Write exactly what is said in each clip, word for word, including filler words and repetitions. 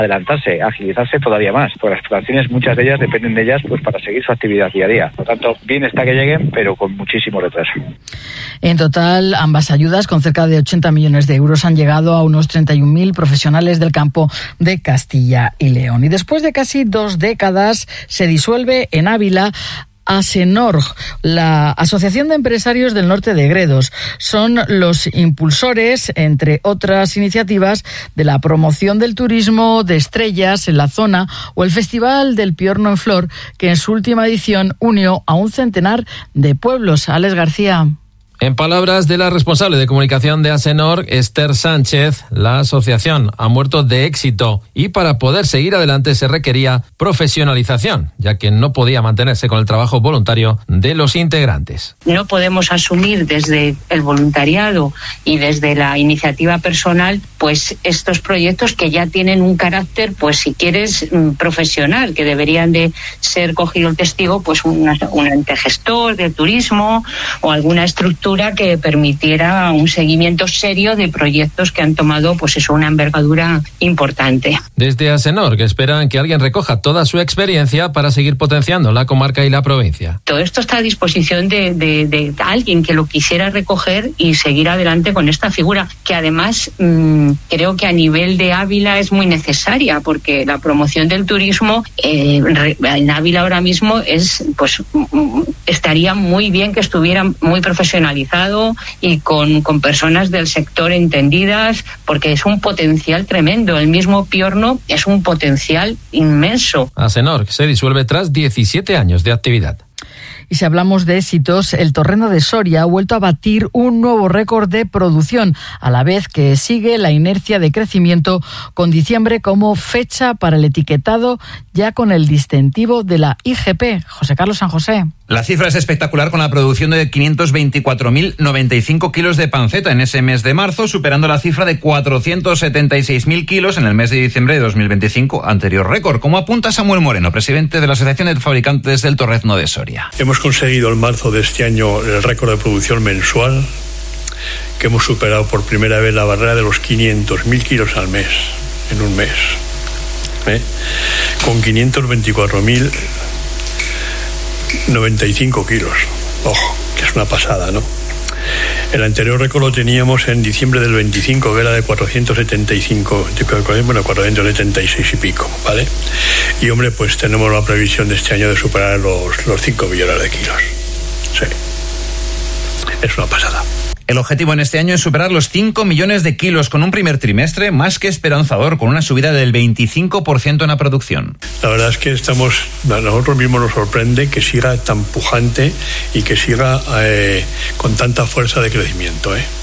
adelantarse, agilizarse todavía más, porque las explotaciones, muchas de ellas dependen de ellas pues para seguir su actividad día a día. Por lo tanto, bien está que lleguen, pero con muchísimo retraso. En total, ambas ayudas, con cerca de ochenta millones de euros, han llegado a unos treinta y un mil profesionales del campo de Castilla y León. Y después de casi dos décadas, se disuelve en Ávila ASENORG, la Asociación de Empresarios del Norte de Gredos. Son los impulsores, entre otras iniciativas, de la promoción del turismo de estrellas en la zona o el Festival del Piorno en Flor, que en su última edición unió a un centenar de pueblos. Alex García. En palabras de la responsable de comunicación de ASENORG, Esther Sánchez, la asociación ha muerto de éxito y para poder seguir adelante se requería profesionalización, ya que no podía mantenerse con el trabajo voluntario de los integrantes. No podemos asumir desde el voluntariado y desde la iniciativa personal pues estos proyectos que ya tienen un carácter, pues si quieres, profesional, que deberían de ser cogido el testigo, pues un, un ente gestor de turismo o alguna estructura que permitiera un seguimiento serio de proyectos que han tomado pues eso, una envergadura importante. Desde ASENORG esperan que alguien recoja toda su experiencia para seguir potenciando la comarca y la provincia. Todo esto está a disposición de, de, de alguien que lo quisiera recoger y seguir adelante con esta figura, que además mmm, creo que a nivel de Ávila es muy necesaria, porque la promoción del turismo eh, en Ávila ahora mismo es pues estaría muy bien que estuviera muy profesionalizado y con, con personas del sector entendidas, porque es un potencial tremendo. El mismo Piorno es un potencial inmenso. ASENORG se disuelve tras diecisiete años de actividad. Y si hablamos de éxitos, el Torrendo de Soria ha vuelto a batir un nuevo récord de producción, a la vez que sigue la inercia de crecimiento, con diciembre como fecha para el etiquetado, ya con el distintivo de la I G P. José Carlos San José. La cifra es espectacular, con la producción de quinientos veinticuatro mil noventa y cinco kilos de panceta en ese mes de marzo, superando la cifra de cuatrocientos setenta y seis mil kilos en el mes de diciembre de dos mil veinticinco, anterior récord, como apunta Samuel Moreno, presidente de la Asociación de Fabricantes del Torrezno de Soria. Hemos conseguido en marzo de este año el récord de producción mensual, que hemos superado por primera vez la barrera de los quinientos mil kilos al mes, en un mes, ¿eh? Con quinientos veinticuatro mil noventa y cinco kilos. Ojo, que es una pasada, ¿no? El anterior récord lo teníamos en diciembre del veinticinco, que era de cuatrocientos setenta y cinco, bueno, cuatrocientos setenta y seis y pico, ¿vale? Y hombre, pues tenemos la previsión de este año de superar los, los cinco millones de kilos. Sí. Es una pasada. El objetivo en este año es superar los cinco millones de kilos, con un primer trimestre más que esperanzador, con una subida del veinticinco por ciento en la producción. La verdad es que estamos, a nosotros mismos nos sorprende que siga tan pujante y que siga eh, con tanta fuerza de crecimiento, ¿eh?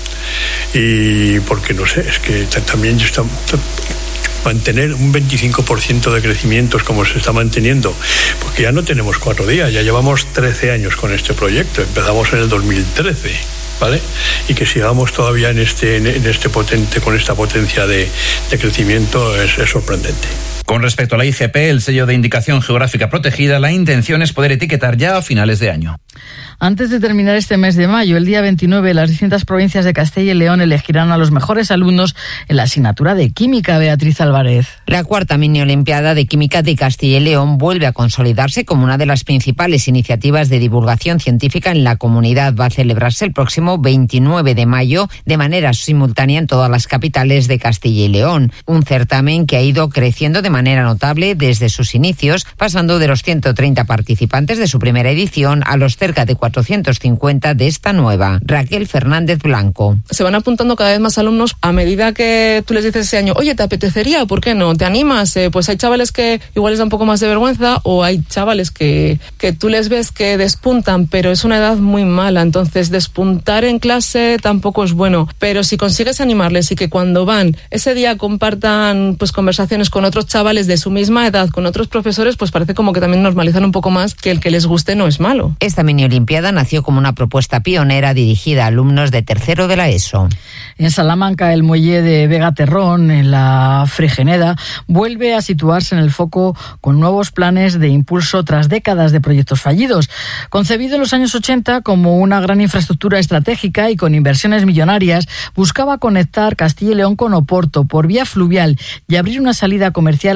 Y porque no sé, es que también está, mantener un veinticinco por ciento de crecimientos como se está manteniendo, porque ya no tenemos cuatro días, ya llevamos trece años con este proyecto, empezamos en el dos mil trece. ¿Vale? Y que sigamos todavía en este, en este potente, con esta potencia de, de crecimiento es, es sorprendente. Con respecto a la I G P, el sello de indicación geográfica protegida, la intención es poder etiquetar ya a finales de año. Antes de terminar este mes de mayo, el día veintinueve, las distintas provincias de Castilla y León elegirán a los mejores alumnos en la asignatura de Química. Beatriz Álvarez. La cuarta mini olimpiada de Química de Castilla y León vuelve a consolidarse como una de las principales iniciativas de divulgación científica en la comunidad. Va a celebrarse el próximo veintinueve de mayo de manera simultánea en todas las capitales de Castilla y León. Un certamen que ha ido creciendo de manera notable desde sus inicios, pasando de los ciento treinta participantes de su primera edición a los cerca de cuatrocientos cincuenta de esta nueva. Raquel Fernández Blanco. Se van apuntando cada vez más alumnos a medida que tú les dices ese año, oye, ¿te apetecería? ¿Por qué no? ¿Te animas? Eh, pues hay chavales que igual les da un poco más de vergüenza, o hay chavales que, que tú les ves que despuntan, pero es una edad muy mala, entonces despuntar en clase tampoco es bueno, pero si consigues animarles y que cuando van ese día compartan pues conversaciones con otros chavales de su misma edad, con otros profesores, pues parece como que también normalizan un poco más que el que les guste no es malo. Esta mini olimpiada Olimpiada nació como una propuesta pionera dirigida a alumnos de tercero de la ESO. En Salamanca, el muelle de Vega Terrón, en la Fregeneda, vuelve a situarse en el foco con nuevos planes de impulso tras décadas de proyectos fallidos. Concebido en los años ochenta como una gran infraestructura estratégica y con inversiones millonarias, buscaba conectar Castilla y León con Oporto por vía fluvial y abrir una salida comercial